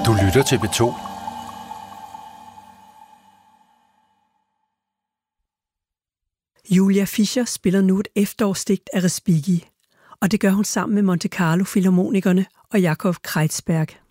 Du lytter til P2. Julia Fischer spiller nu et efterårsdigt af Respighi, og det gør hun sammen med Monte Carlo Filharmonikerne og Jakob Kreizberg.